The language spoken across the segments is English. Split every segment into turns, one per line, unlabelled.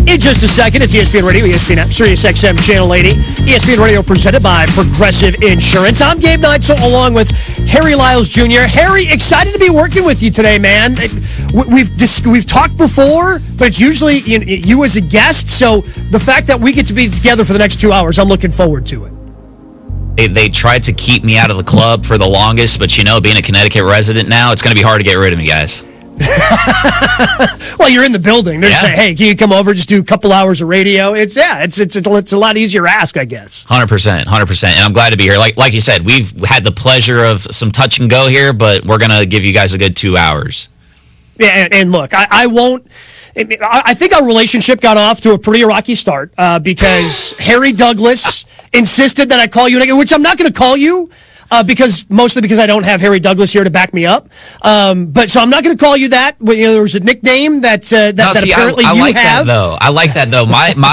In just a second, it's ESPN Radio, ESPN app, Sirius XM Channel 80. ESPN Radio presented by Progressive Insurance. I'm Gabe Neitzel along with Harry Lyles Jr. Harry, excited to be working with you today, man. We've talked before, but it's usually you as a guest, so the fact that we get to be together for the next 2 hours, I'm looking forward to it.
They tried to keep me out of the club for the longest, but being a Connecticut resident now, it's going to be hard to get rid of me, guys.
Well, you're in the building. They're saying, "Hey, can you come over? Just do a couple hours of radio." It's a lot easier ask, I guess.
100%. And I'm glad to be here. Like you said, we've had the pleasure of some touch and go here, but we're gonna give you guys a good 2 hours.
Yeah, and look, I won't. I think our relationship got off to a pretty rocky start because Harry Douglas insisted that I call you, which I'm not going to call you. Mostly because I don't have Harry Douglas here to back me up. But so I'm not going to call you that. There was a nickname that apparently you
like
have.
I like that though.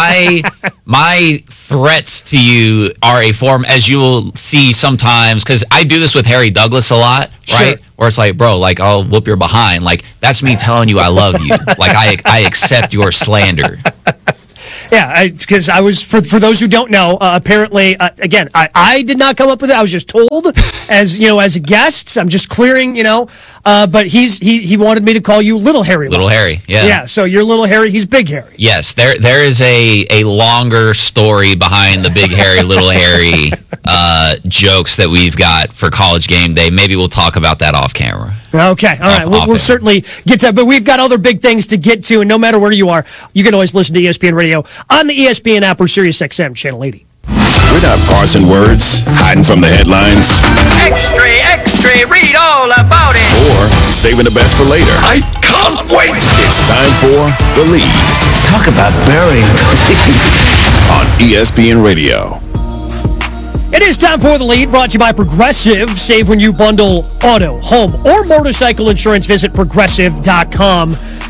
My threats to you are a form, as you will see sometimes, because I do this with Harry Douglas a lot, right?
Sure.
Where it's like, bro, like I'll whoop your behind. Like that's me telling you I love you. Like I accept your slander.
Yeah, because I was, for those who don't know, apparently, again, I did not come up with it. I was just told as a guest. I'm just clearing, but he wanted me to call you Little Harry.
Little Harry, yeah.
Yeah, so you're Little Harry, he's Big Harry.
Yes, there is a longer story behind the Big Harry, Little Harry jokes that we've got for College Game Day. Maybe we'll talk about that off camera.
Okay, all right. We'll certainly get to that, but we've got other big things to get to, and no matter where you are, you can always listen to ESPN Radio on the ESPN app or Sirius XM Channel 80.
We're not parsing words, hiding from the headlines.
Extra, read all about it.
Or saving the best for later. I can't wait. It's time for The Lead.
Talk about burying the lead.
On ESPN Radio.
It is time for The Lead, brought to you by Progressive. Save when you bundle auto, home, or motorcycle insurance. Visit Progressive.com.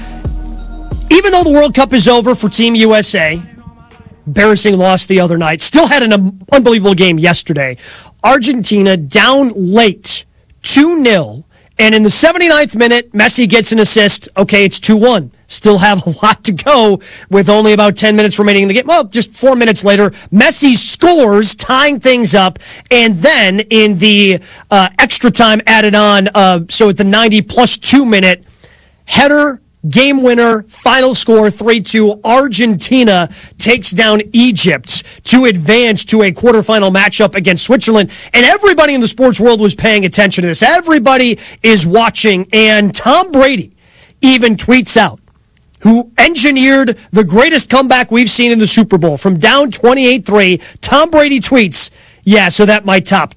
Even though the World Cup is over for Team USA, embarrassing loss the other night, still had an unbelievable game yesterday. Argentina down late, 2-0, and in the 79th minute, Messi gets an assist. Okay, it's 2-1. Still have a lot to go with only about 10 minutes remaining in the game. Well, just 4 minutes later, Messi scores, tying things up. And then in the extra time added on, so at the 90 plus 2 minute, header, game winner, final score 3-2. Argentina takes down Egypt to advance to a quarterfinal matchup against Switzerland. And everybody in the sports world was paying attention to this. Everybody is watching. And Tom Brady even tweets out, who engineered the greatest comeback we've seen in the Super Bowl. From down 28-3, Tom Brady tweets, yeah, so that might top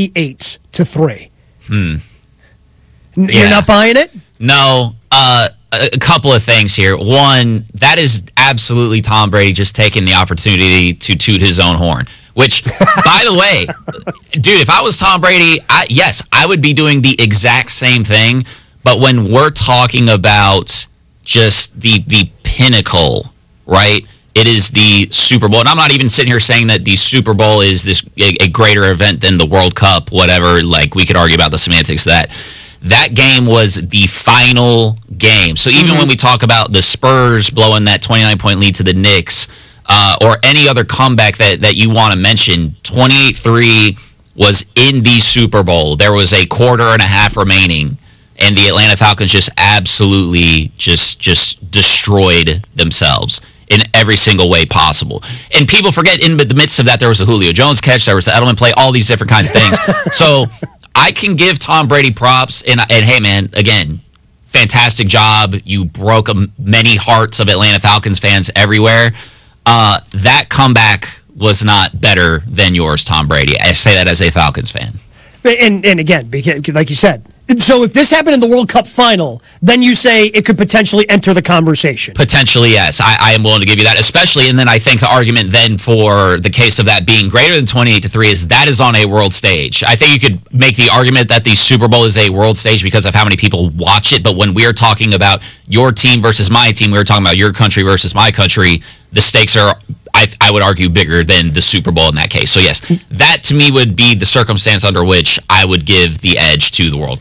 28-3. You're not buying it?
No. A couple of things here. One, that is absolutely Tom Brady just taking the opportunity to toot his own horn. Which, by the way, dude, if I was Tom Brady, I would be doing the exact same thing. But when we're talking about just the pinnacle, right? It is the Super Bowl. And I'm not even sitting here saying that the Super Bowl is a greater event than the World Cup, whatever. Like, we could argue about the semantics of that. That game was the final game. So even when we talk about the Spurs blowing that 29-point lead to the Knicks, or any other comeback that you want to mention, 28-3 was in the Super Bowl. There was a quarter and a half remaining, and the Atlanta Falcons just absolutely just destroyed themselves in every single way possible. And people forget, in the midst of that, there was a Julio Jones catch, there was the Edelman play, all these different kinds of things. So I can give Tom Brady props, and hey, man, again, fantastic job. You broke many hearts of Atlanta Falcons fans everywhere. That comeback was not better than yours, Tom Brady. I say that as a Falcons fan.
And again, because, like you said, so if this happened in the World Cup final, then you say it could potentially enter the conversation. Potentially,
yes. I am willing to give you that, especially, and then I think the argument then for the case of that being greater than 28-3 is that is on a world stage. I think you could make the argument that the Super Bowl is a world stage because of how many people watch it, but when we are talking about your team versus my team, we were talking about your country versus my country, the stakes are, I would argue, bigger than the Super Bowl in that case. So, yes, that to me would be the circumstance under which I would give the edge to the World Cup.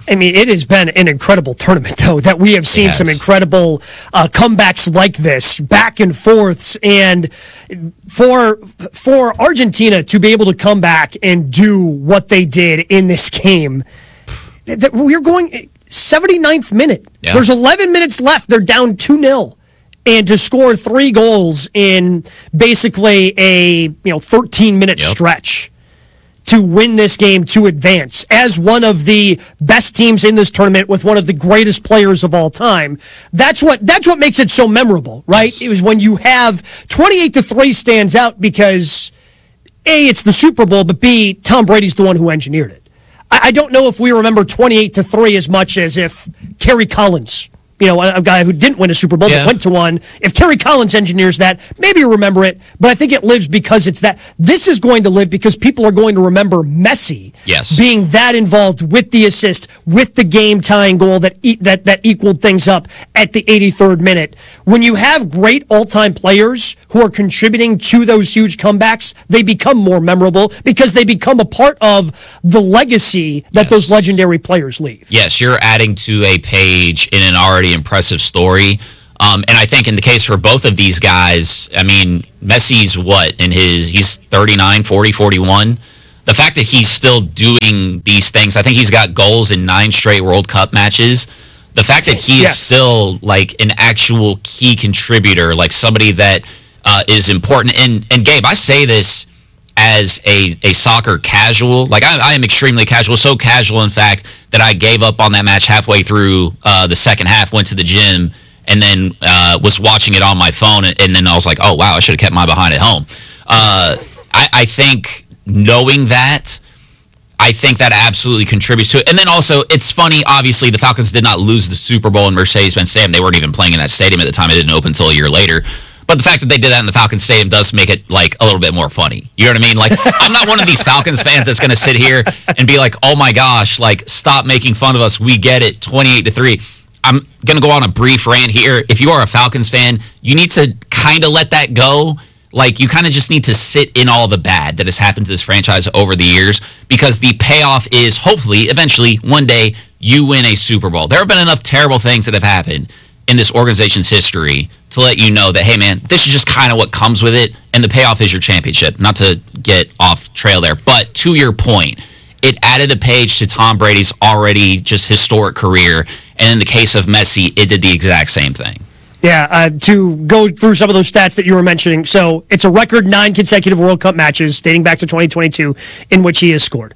I mean, it has been an incredible tournament, though, that we have seen some incredible comebacks like this, back and forths. And for Argentina to be able to come back and do what they did in this game, that we're going 79th minute. Yeah. There's 11 minutes left. They're down 2-0. And to score 3 goals in basically a 13-minute stretch to win this game, to advance as one of the best teams in this tournament with one of the greatest players of all time. That's what makes it so memorable, right? Yes. It was when you have 28-3 stands out because A, it's the Super Bowl, but B, Tom Brady's the one who engineered it. I don't know if we remember 28-3 as much as if Kerry Collins, a guy who didn't win a Super Bowl but went to one. If Kerry Collins engineers that, maybe you remember it, but I think it lives because it's that. This is going to live because people are going to remember Messi being that involved with the assist, with the game-tying goal that equaled things up at the 83rd minute. When you have great all-time players who are contributing to those huge comebacks, they become more memorable because they become a part of the legacy that those legendary players leave. Yes,
you're adding to a page in an already impressive story. And I think in the case for both of these guys, I mean, Messi's he's 39, 40, 41. The fact that he's still doing these things, I think he's got goals in 9 straight World Cup matches. The fact that he is still like an actual key contributor, like somebody that is important. And Gabe, I say this as a soccer casual. Like I am extremely casual, so casual in fact that I gave up on that match halfway through the second half, went to the gym, and then was watching it on my phone, and then I was like, oh wow, I should have kept my behind at home. I think knowing that, I think that absolutely contributes to it. And then also, it's funny, obviously, the Falcons did not lose the Super Bowl in Mercedes-Benz Stadium. They weren't even playing in that stadium at the time. It didn't open until a year later. But the fact that they did that in the Falcons Stadium does make it, like, a little bit more funny. You know what I mean? Like, I'm not one of these Falcons fans that's going to sit here and be like, oh, my gosh, like, stop making fun of us. We get it, 28-3. I'm going to go on a brief rant here. If you are a Falcons fan, you need to kind of let that go. Like, you kind of just need to sit in all the bad that has happened to this franchise over the years, because the payoff is, hopefully, eventually, one day, you win a Super Bowl. There have been enough terrible things that have happened in this organization's history to let you know that, hey, man, this is just kind of what comes with it, and the payoff is your championship. Not to get off trail there, but to your point, it added a page to Tom Brady's already just historic career, and in the case of Messi, it did the exact same thing.
Yeah, to go through some of those stats that you were mentioning. So it's a record 9 consecutive World Cup matches dating back to 2022 in which he has scored.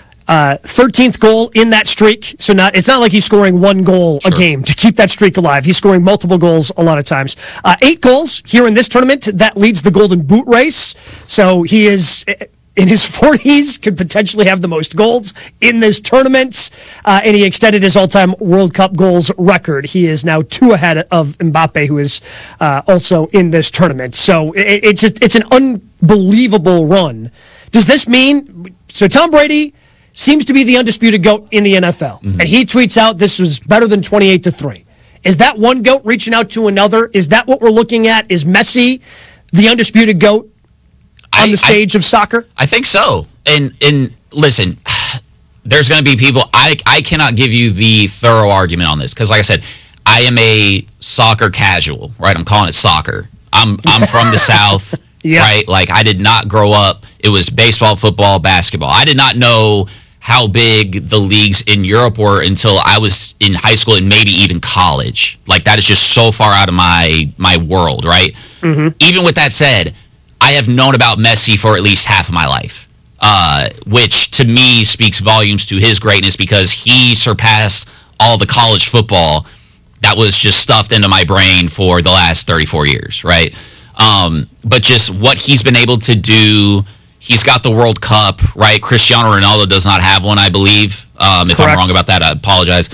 13th goal in that streak. So it's not like he's scoring 1 goal a game to keep that streak alive. He's scoring multiple goals a lot of times. 8 goals here in this tournament. That leads the Golden Boot race. So he is in his 40s, could potentially have the most goals in this tournament. And he extended his all-time World Cup goals record. He is now 2 ahead of Mbappe, who is also in this tournament. So it's an unbelievable run. Does this mean, so Tom Brady seems to be the undisputed GOAT in the NFL, and he tweets out this was better than 28-3. Is that one GOAT reaching out to another? Is that what we're looking at? Is Messi the undisputed GOAT on the stage of soccer?
I think so. And listen, there's going to be people, I cannot give you the thorough argument on this, because like I said, I am a soccer casual, right? I'm calling it soccer. I'm from the South, right? Like, I did not grow up. It was baseball, football, basketball. I did not know how big the leagues in Europe were until I was in high school and maybe even college. Like, that is just so far out of my world, right? Even with that said, I have known about Messi for at least half of my life, which to me speaks volumes to his greatness, because he surpassed all the college football that was just stuffed into my brain for the last 34 years, right? But just what he's been able to do. He's got the World Cup, right? Cristiano Ronaldo does not have one, I believe. If I'm wrong about that, I apologize.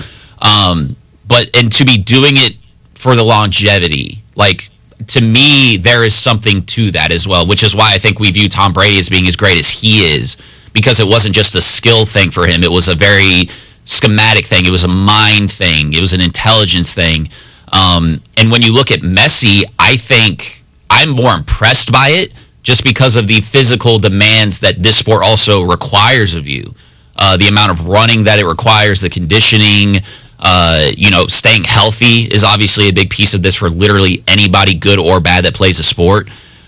But to be doing it for the longevity, like, to me, there is something to that as well, which is why I think we view Tom Brady as being as great as he is, because it wasn't just a skill thing for him. It was a very schematic thing. It was a mind thing. It was an intelligence thing. And when you look at Messi, I think I'm more impressed by it, just because of the physical demands that this sport also requires of you. the amount of running that it requires, the conditioning, staying healthy is obviously a big piece of this for literally anybody, good or bad, that plays a sport.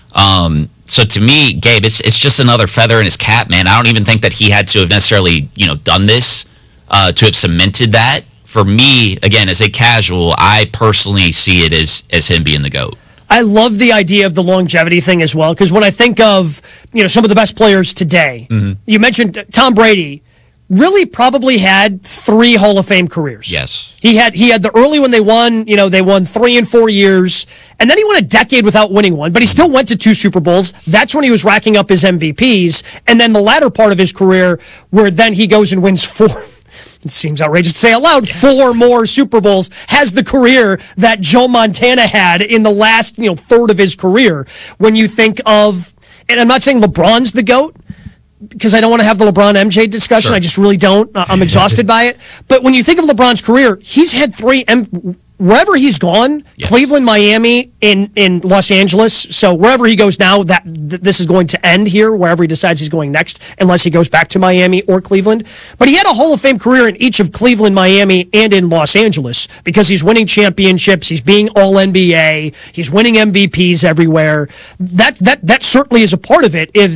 So to me, Gabe, it's just another feather in his cap, man. I don't even think that he had to have necessarily, done this to have cemented that. For me, again, as a casual, I personally see it as him being the GOAT.
I love the idea of the longevity thing as well, because when I think of, some of the best players today, you mentioned Tom Brady, really probably had 3 Hall of Fame careers.
Yes.
He had the early when they won, they won 3 and 4 years, and then he went a decade without winning one, but he still went to 2 Super Bowls. That's when he was racking up his MVPs, and then the latter part of his career where then he goes and wins 4. It seems outrageous to say out loud, 4 more Super Bowls, has the career that Joe Montana had in the last, third of his career. When you think of, and I'm not saying LeBron's the GOAT, because I don't want to have the LeBron MJ discussion. Sure. I just really don't. I'm exhausted by it. But when you think of LeBron's career, he's had 3 wherever he's gone, yes. Cleveland, Miami, in Los Angeles. So wherever he goes now, this is going to end here, wherever he decides he's going next, unless he goes back to Miami or Cleveland. But he had a Hall of Fame career in each of Cleveland, Miami, and in Los Angeles, because he's winning championships, he's being All-NBA, he's winning MVPs everywhere. That certainly is a part of it. If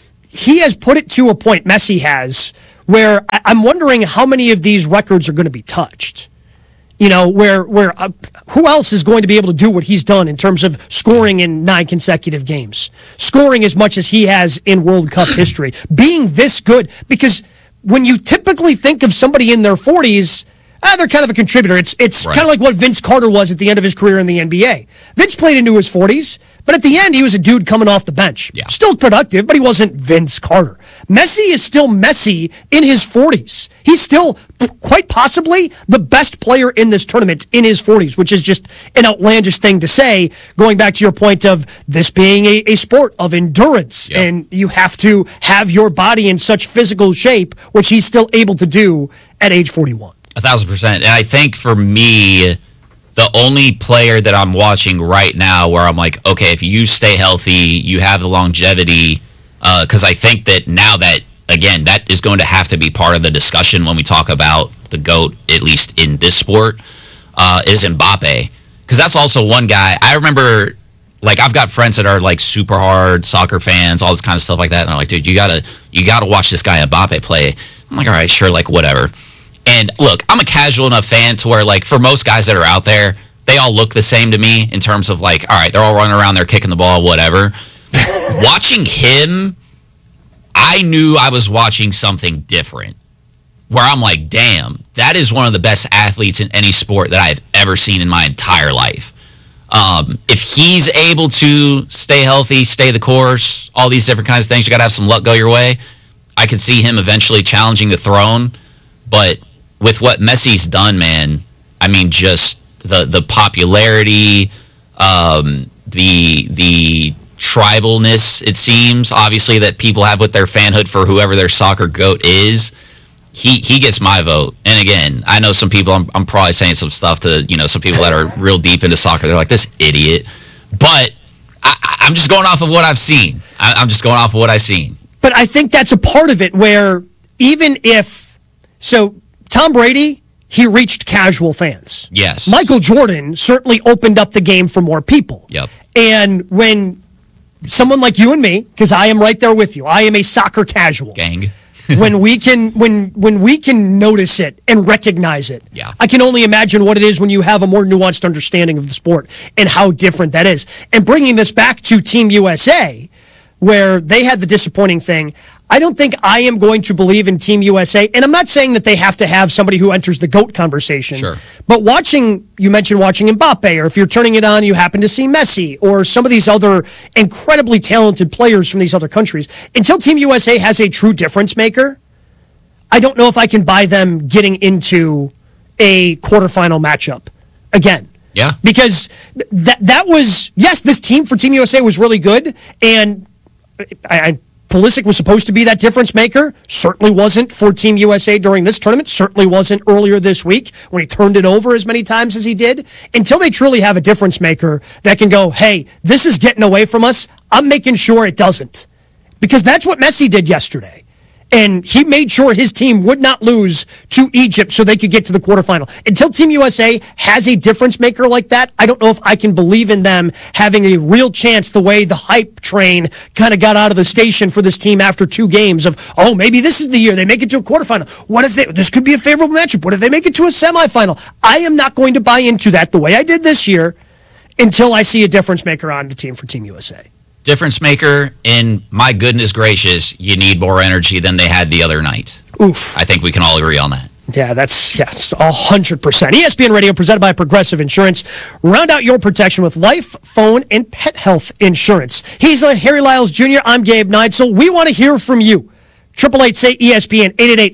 he has put it to a point, Messi has, where I'm wondering how many of these records are going to be touched. Where who else is going to be able to do what he's done in terms of scoring in 9 consecutive games, scoring as much as he has in World Cup history, being this good? Because when you typically think of somebody in their 40s, they're kind of a contributor. It's right. Kind of like what Vince Carter was at the end of his career in the NBA. Vince played into his 40s, but at the end, he was a dude coming off the bench. Yeah. Still productive, but he wasn't Vince Carter. Messi is still Messi in his 40s. He's still quite possibly the best player in this tournament in his 40s, which is just an outlandish thing to say, going back to your point of this being a sport of endurance, yeah. And you have to have your body in such physical shape, which he's still able to do at age 41.
1,000%. And I think for me, the only player that I'm watching right now where I'm like, okay, if you stay healthy, you have the longevity, because I think that now that, again, that is going to have to be part of the discussion when we talk about the GOAT, at least in this sport, is Mbappe. Because that's also one guy. I remember, I've got friends that are, super hard soccer fans, all this kind of stuff like that, and I'm like, dude, you gotta watch this guy Mbappe play. I'm like, all right, sure, whatever. And look, I'm a casual enough fan to where, for most guys that are out there, they all look the same to me in terms of, all right, they're all running around, they're kicking the ball, whatever. Watching him, I knew I was watching something different, where I'm like, damn, that is one of the best athletes in any sport that I've ever seen in my entire life. If he's able to stay healthy, stay the course, all these different kinds of things, you got to have some luck go your way. I could see him eventually challenging the throne, but with what Messi's done, man, I mean, just the popularity, the tribalness, it seems, obviously, that people have with their fanhood for whoever their soccer GOAT is, he gets my vote. And again, I know some people, I'm probably saying some stuff to, some people that are real deep into soccer. They're like, this idiot. But I'm just going off of what I've seen. I'm just going off of what I've seen.
But I think that's a part of it where even if, so Tom Brady, he reached casual fans.
Yes.
Michael Jordan certainly opened up the game for more people.
Yep.
And when someone like you and me, because I am right there with you, I am a soccer casual.
Gang.
when we can notice it and recognize it,
yeah.
I can only imagine what it is when you have a more nuanced understanding of the sport and how different that is. And bringing this back to Team USA, where they had the disappointing thing, I don't think I am going to believe in Team USA. And I'm not saying that they have to have somebody who enters the GOAT conversation.
Sure.
But you mentioned watching Mbappe, or if you're turning it on, you happen to see Messi, or some of these other incredibly talented players from these other countries. Until Team USA has a true difference maker, I don't know if I can buy them getting into a quarterfinal matchup again.
Yeah.
Because that was, yes, this team for Team USA was really good, and Pulisic was supposed to be that difference maker. Certainly wasn't for Team USA during this tournament. Certainly wasn't earlier this week when he turned it over as many times as he did. Until they truly have a difference maker that can go, hey, this is getting away from us, I'm making sure it doesn't. Because that's what Messi did yesterday. And he made sure his team would not lose to Egypt so they could get to the quarterfinal. Until Team USA has a difference maker like that, I don't know if I can believe in them having a real chance the way the hype train kind of got out of the station for this team after 2 games of, oh, maybe this is the year they make it to a quarterfinal. What if this could be a favorable matchup? What if they make it to a semifinal? I am not going to buy into that the way I did this year until I see a difference maker on the team for Team USA.
Difference maker, and my goodness gracious, you need more energy than they had the other night.
Oof.
I think we can all agree on that.
Yeah, that's 100%. ESPN Radio presented by Progressive Insurance. Round out your protection with life, phone, and pet health insurance. He's Harry Lyles Jr. I'm Gabe Neitzel. We want to hear from you. 888-SAY-ESPN,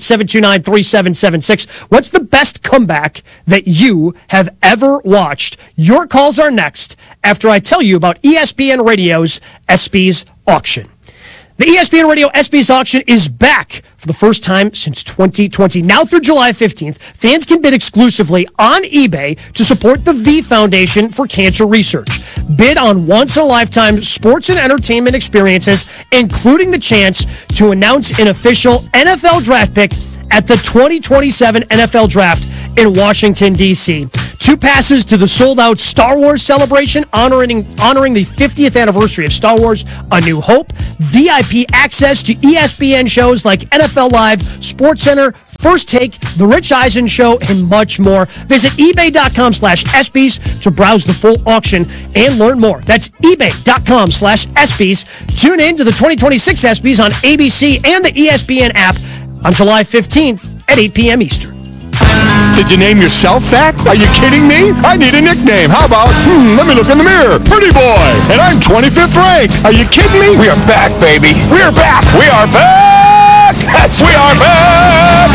888-729-3776. What's the best comeback that you have ever watched? Your calls are next after I tell you about ESPN Radio's ESPYs auction. The ESPN Radio ESPYs auction is back for the first time since 2020. Now through July 15th, fans can bid exclusively on eBay to support the V Foundation for Cancer Research. Bid on once-in-a-lifetime sports and entertainment experiences, including the chance to announce an official NFL draft pick at the 2027 NFL Draft in Washington, D.C. 2 passes to the sold-out Star Wars celebration honoring the 50th anniversary of Star Wars A New Hope, VIP access to ESPN shows like NFL Live, SportsCenter, First Take, The Rich Eisen Show, and much more. Visit ebay.com/ESPYs to browse the full auction and learn more. That's ebay.com/ESPYs. Tune in to the 2026 ESPYs on ABC and the ESPN app on July 15th at 8 p.m. Eastern.
Did you name yourself that? Are you kidding me? I need a nickname. How about, let me look in the mirror. Pretty boy. And I'm 25th ranked. Are you kidding me?
We are back, baby. We are back. We are back. We are back.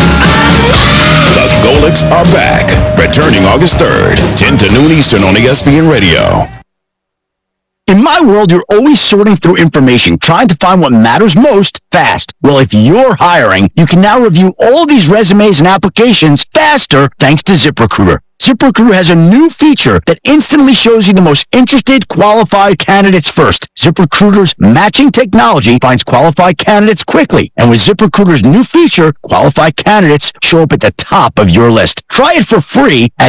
The Golics are back. Returning August 3rd, 10 to noon Eastern on ESPN Radio.
In my world, you're always sorting through information, trying to find what matters most fast. Well, if you're hiring, you can now review all these resumes and applications faster thanks to ZipRecruiter. ZipRecruiter has a new feature that instantly shows you the most interested, qualified candidates first. ZipRecruiter's matching technology finds qualified candidates quickly. And with ZipRecruiter's new feature, qualified candidates show up at the top of your list. Try it for free at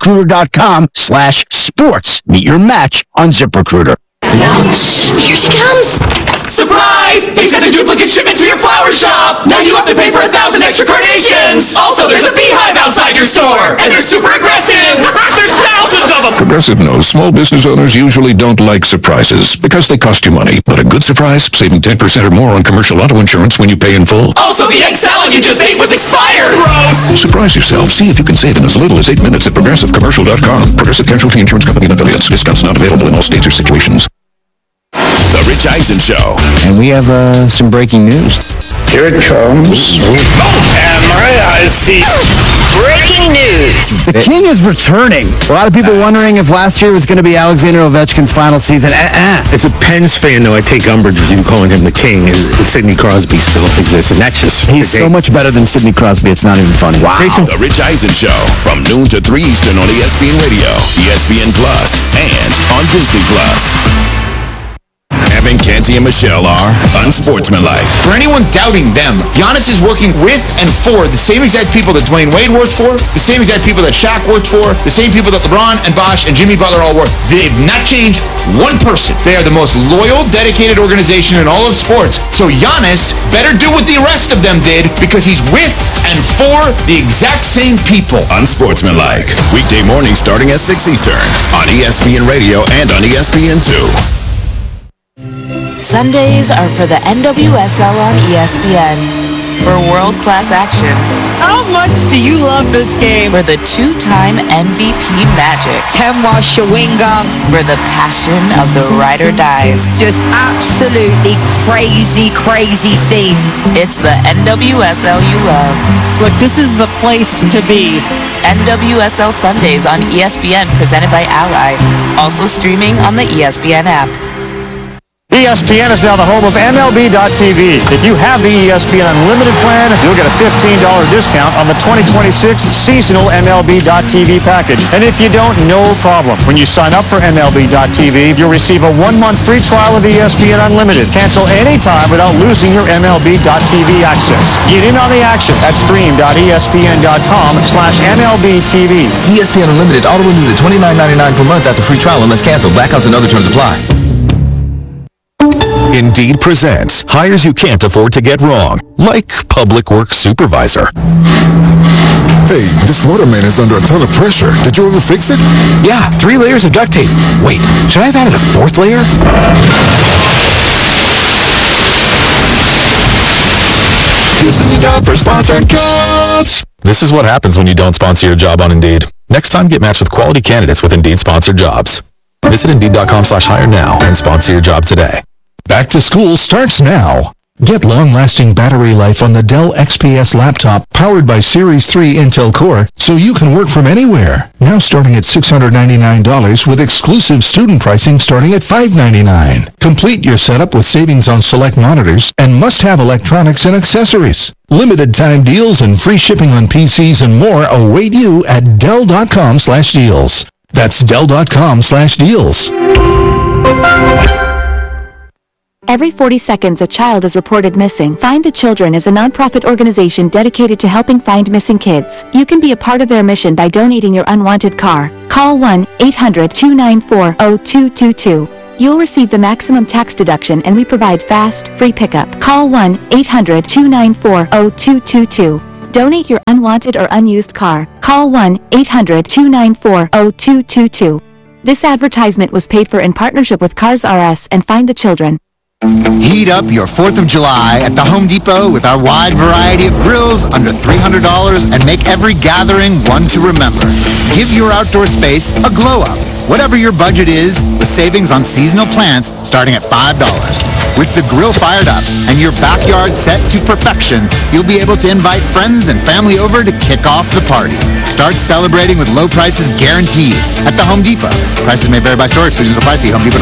ZipRecruiter.com/sports. Meet your match on ZipRecruiter.
Here she comes!
Surprise! They sent a duplicate shipment to your flower shop! Now you have to pay for 1,000 extra carnations! Also, there's a beehive outside your store! And they're super aggressive! There's thousands of them!
Progressive knows small business owners usually don't like surprises because they cost you money. But a good surprise, saving 10% or more on commercial auto insurance when you pay in full.
Also, the egg salad you just ate was expired! Gross!
Surprise yourself. See if you can save in as little as 8 minutes at ProgressiveCommercial.com. Progressive Casualty Insurance Company and affiliates. Discounts not available in all states or situations. The Rich Eisen Show.
And we have some breaking news.
Here it comes.
And my eyes see.
Breaking news!
The King is returning. A lot of people wondering if last year was going to be Alexander Ovechkin's final season.
As a Pens fan, though, I take umbrage with you calling him the King, and Sidney Crosby still exists, and that's just...
He's so much better than Sidney Crosby, it's not even funny. Wow.
The Rich Eisen Show from noon to 3 Eastern on ESPN Radio, ESPN Plus, and on Disney Plus. Evan, Canty, and Michelle are unsportsmanlike.
For anyone doubting them, Giannis is working with and for the same exact people that Dwayne Wade worked for, the same exact people that Shaq worked for, the same people that LeBron and Bosh and Jimmy Butler all worked. They've not changed one person. They are the most loyal, dedicated organization in all of sports. So Giannis better do what the rest of them did because he's with and for the exact same people.
Unsportsmanlike. Weekday morning starting at 6 Eastern on ESPN Radio and on ESPN2.
Sundays are for the NWSL on ESPN. For world-class action.
How much do you love this game?
For the 2-time MVP Magic.
Temwa Shawinga.
For the passion of the ride or dies.
Just absolutely crazy, crazy scenes.
It's the NWSL you love.
Look, this is the place to be.
NWSL Sundays on ESPN presented by Ally. Also streaming on the ESPN app.
ESPN is now the home of MLB.tv. If you have the ESPN Unlimited plan, you'll get a $15 discount on the 2026 seasonal MLB.tv package. And if you don't, no problem. When you sign up for MLB.tv, you'll receive a 1-month free trial of ESPN Unlimited. Cancel anytime without losing your MLB.tv access. Get in on the action at stream.espn.com/MLBTV.
ESPN Unlimited auto renews at $29.99 per month after free trial unless canceled. Blackouts and other terms apply.
Indeed presents hires you can't afford to get wrong, like public works supervisor.
Hey, this water main is under a ton of pressure. Did you ever fix it?
Yeah, 3 layers of duct tape. Wait, should I have added a 4th layer?
This is the job for sponsored jobs. This is what happens when you don't sponsor your job on Indeed. Next time, get matched with quality candidates with Indeed sponsored jobs. Visit Indeed.com/hire now and sponsor your job today.
Back to school starts now. Get long-lasting battery life on the Dell XPS laptop powered by Series 3 Intel Core so you can work from anywhere. Now starting at $699 with exclusive student pricing starting at $599. Complete your setup with savings on select monitors and must-have electronics and accessories. Limited time deals and free shipping on PCs and more await you at Dell.com/deals. That's Dell.com/deals.
Every 40 seconds, a child is reported missing. Find the Children is a nonprofit organization dedicated to helping find missing kids. You can be a part of their mission by donating your unwanted car. Call 1-800-294-0222. You'll receive the maximum tax deduction and we provide fast, free pickup. Call 1-800-294-0222. Donate your unwanted or unused car. Call 1-800-294-0222. This advertisement was paid for in partnership with Cars R Us and Find the Children.
Heat up your 4th of July at the Home Depot with our wide variety of grills under $300 and make every gathering one to remember. Give your outdoor space a glow up, whatever your budget is, with savings on seasonal plants starting at $5. With the grill fired up and your backyard set to perfection, you'll be able to invite friends and family over to kick off the party. Start celebrating with low prices guaranteed at the Home Depot. Prices may vary by store. Exclusions apply. See Home Depot.